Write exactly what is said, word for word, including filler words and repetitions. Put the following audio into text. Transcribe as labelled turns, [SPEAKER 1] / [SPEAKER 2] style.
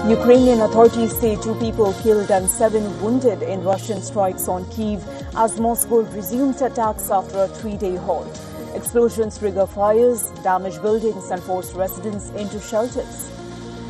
[SPEAKER 1] Ukrainian authorities say two people killed and seven wounded in Russian strikes on Kyiv as Moscow resumes attacks after a three-day halt. Explosions trigger fires, damage buildings and force residents into shelters.